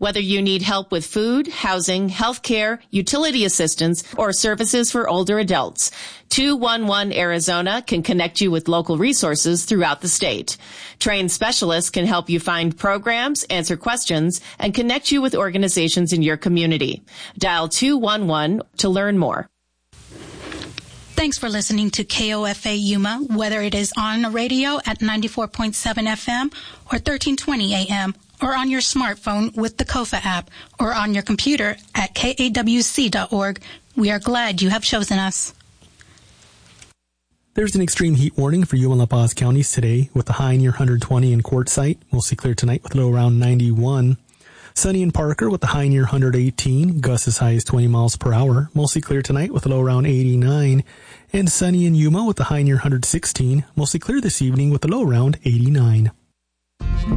Whether you need help with food, housing, healthcare, utility assistance, or services for older adults, 211 Arizona can connect you with local resources throughout the state. Trained specialists can help you find programs, answer questions, and connect you with organizations in your community. Dial 211 to learn more. Thanks for listening to KOFA Yuma, whether it is on the radio at 94.7 FM or 1320 AM, or on your smartphone with the KOFA app, or on your computer at kawc.org. We are glad you have chosen us. There's an extreme heat warning for Yuma and La Paz counties today, with the high near 120 in Quartzsite, mostly clear tonight with a low around 91. Sunny in Parker with the high near 118, gusts as high as 20 miles per hour, mostly clear tonight with a low around 89. And sunny in Yuma with the high near 116, mostly clear this evening with a low around 89.